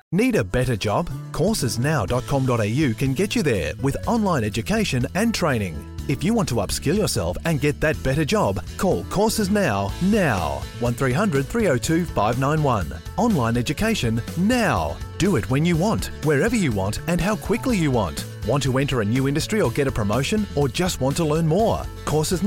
Need a better job? Coursesnow.com.au can get you there with online education and training. If you want to upskill yourself and get that better job, call Courses Now. 1300 302 591. Online education now. Do it when you want, wherever you want, and how quickly you want. Want to enter a new industry or get a promotion, or just want to learn more? Courses